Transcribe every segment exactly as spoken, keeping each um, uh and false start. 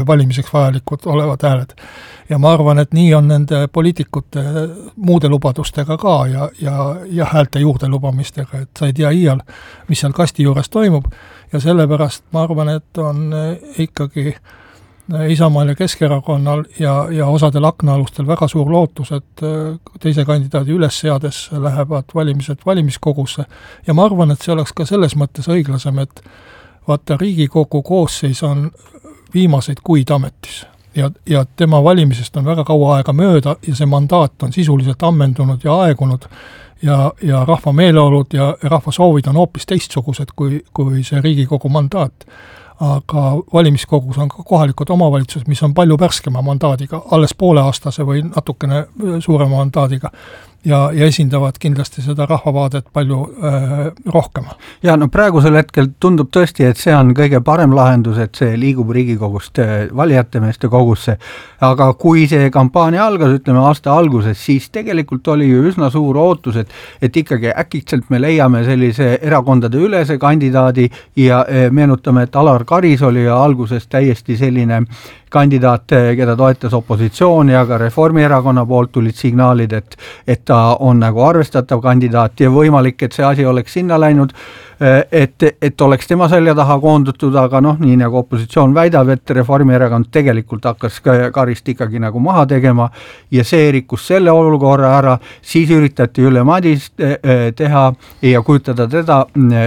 valimiseks vajalikud olevad hääled. Ja ma arvan, et nii on nende poliitikute muude lubadustega ka ja, ja, ja häälte juurde lubamistega, et sa ei tea iial, mis seal kasti juures toimub ja sellepärast ma arvan, et on ikkagi Isamaal ja Keskerakonnal ja, ja osadel aknaalustel väga suur lootus, et teise kandidaadi üles seades lähevad valimised valimiskogusse ja ma arvan, et see oleks ka selles mõttes õiglasem, et vaata Riigikogu koosseis on viimaseid kuid ametis ja, ja tema valimisest on väga kaua aega mööda ja see mandaat on sisuliselt ammendunud ja aegunud ja, ja rahva meeleolud ja rahva soovid on hoopis teistsugused kui, kui see Riigikogu mandaat. Aga valimiskogus on ka kohalikud omavalitsused, mis on palju värskema mandaadiga, alles pooleaastase või natukene suurema mandaadiga ja, ja esindavad kindlasti seda rahvavaadet palju äh, rohkem. Ja no praegusel hetkel tundub tõesti, et see on kõige parem lahendus, et see liigub Riigikogust valijatemeeste kogusse, aga kui see kampaania algas, ütleme aasta alguses, siis tegelikult oli ju üsna suur ootus, et, et ikkagi äkitselt me leiame sellise erakondade ülese kandidaadi ja meenutame, et Alar Karis oli ju alguses täiesti selline kandidaat, keda toetas opositsioon ja ka Reformierakonna poolt tulid signaalid, et, et ta on nagu arvestatav kandidaat ja võimalik, et see asi oleks sinna läinud, et, et oleks tema selja taha koondutud, aga noh, nii nagu opositsioon väidab, et Reformierakond tegelikult hakkas Karist ikkagi nagu maha tegema ja see rikkus selle olukorra ära, siis üritati Ülle Madist teha ja kujutada teda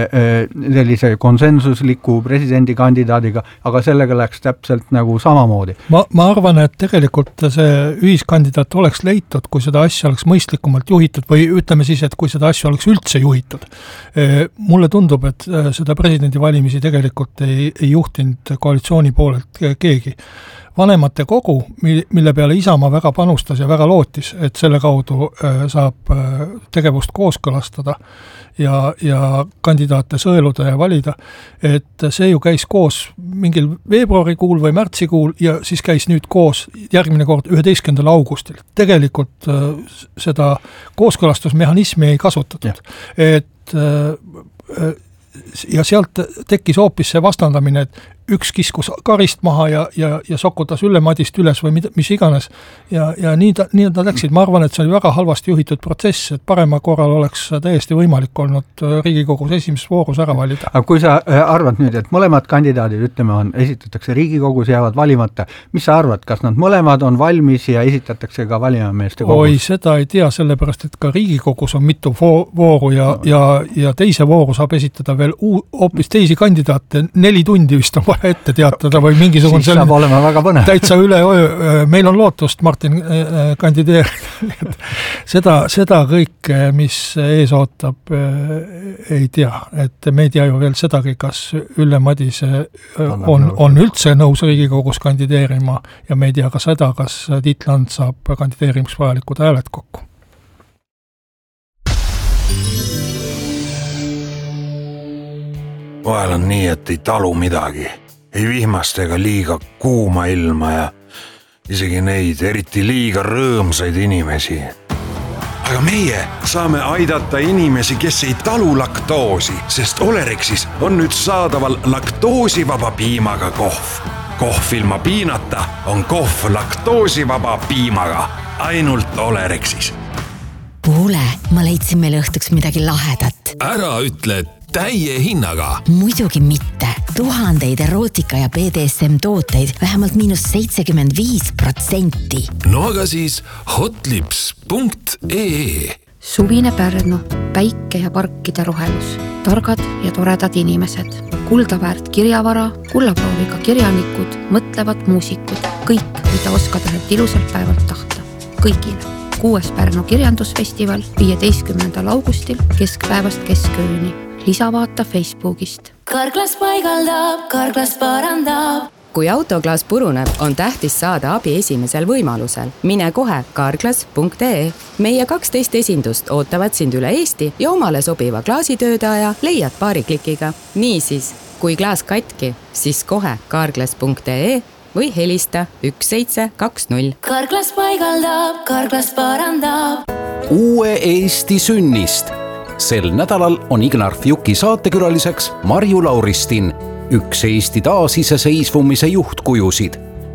sellise konsensusliku presidendikandidaadiga, aga sellega läks täpselt nagu samamoodi. Ma, ma arvan, et tegelikult see ühiskandidaat oleks leitud, kui seda asja oleks mõistlikumalt juhitud või ütleme siis, et kui seda asja oleks üldse juhitud. Mulle tundub, et seda presidendivalimisi tegelikult ei, ei juhtinud koalitsiooni poolelt keegi. Vanemate kogu, mille peale Isamaa väga panustas ja väga lootis, et selle kaudu saab tegevust kooskõlastada ja, ja kandidaate sõeluda ja valida, et see ju käis koos mingil veebruarikuul või märtsikuul ja siis käis nüüd koos järgmine kord üheteistkümnendal augustil. Tegelikult seda kooskõlastusmehhanismi ei kasutatud, et ja sealt tekkis hoopis see vastandamine, et üks kiskus Karist maha ja, ja, ja sokutas Ülle Madist üles või mida, mis iganes. Ja, ja nii, ta, nii ta läksid. Ma arvan, et see oli väga halvasti juhitud protsess, et parema korral oleks täiesti võimalik olnud Riigikogus esimeses voorus ära valida. Aga kui sa arvad nüüd, et mõlemad kandidaadid, ütleme, on, esitatakse Riigikogus, jäävad valimata, mis sa arvad, kas nad mõlemad on valmis ja esitatakse ka valijameeste kogus? Oi, seda ei tea, sellepärast, et ka Riigikogus on mitu vooru ja, no. ja, ja teise vooru saab esitada veel uu, hoopis teisi kandidaate, neli tundi vist on ette teatada või mingisugune siis saab olema väga põnev. Täitsa üle öö, meil on lootust Martin kandideerida. seda, seda kõik, mis ees ootab, ei tea, et me ei tea ju veel sedagi, kas Ülle Madise on, on üldse nõus Riigikogus kandideerima ja me ei tea ka seda, kas Tiit Land saab kandideerimiseks vajalikud hääled kokku. Vahel on nii, et ei talu midagi. Ei vihmast ega liiga kuuma ilma ja isegi neid eriti liiga rõõmsaid inimesi. Aga meie saame aidata inimesi, kes ei talu laktoosi, sest Olerexis on nüüd saadaval laktoosivaba piimaga kohv. Kohv ilma piinata on kohv laktoosivaba piimaga, ainult Olerexis. Kuule, ma leidsin meile õhtuks midagi lahedat. Ära ütle täie hinnaga. Muidugi mitte. Tuhandeid erootika ja B D S M tooteid vähemalt miinus seitsekümmend viis protsenti. No aga siis hotlips punkt ee. Suvine Pärnu, päike ja parkide rohelus, targad ja toredad inimesed, kuldaväärt kirjavara, kullaprooviga kirjanikud, mõtlevad muusikud, kõik, mida oskad ühelt ilusalt päevalt tahta. Kõigile. Kuues Pärnu kirjandusfestival viieteistkümnendal augustil keskpäevast keskööni. Lisavaata Facebookist. Karklas paigaldab, Karklas parandab. Kui autoklaas puruneb, on tähtis saada abi esimesel võimalusel. Mine kohe karklas punkt ee. Meie kaksteist esindust ootavad sind üle Eesti ja omale sobiva klaasitöödaja leiad paari klikiga. Niisiis, kui klaas katki, siis kohe karklas punkt ee või helista üks seitse kaks null. Karklas paigaldab, Karklas parandab. Uue Eesti sünnist. Sel nädalal on Ignarf Juki saatekülaliseks Marju Lauristin, üks Eesti taasiseseisvumise juhtkujusid.